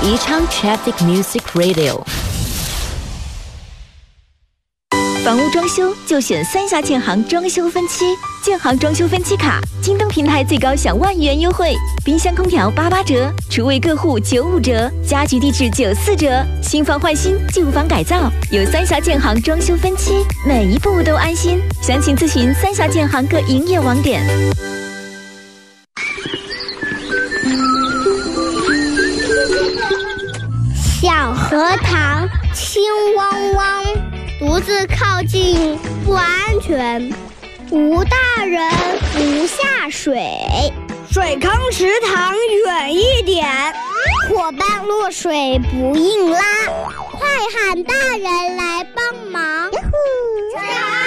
宜昌 Traffic Music Radio。房屋装修就选三峡建行装修分期，建行装修分期卡，京东平台最高享万元优惠，冰箱空调88折，厨卫各户95折，家居地质94折，新房换新，旧房改造，有三峡建行装修分期，每一步都安心。详情咨询三峡建行各营业网点。 小荷塘清汪汪，独自靠近不安全，无大人不下水， 水坑池塘远一点， 伙伴落水不硬拉，快喊大人来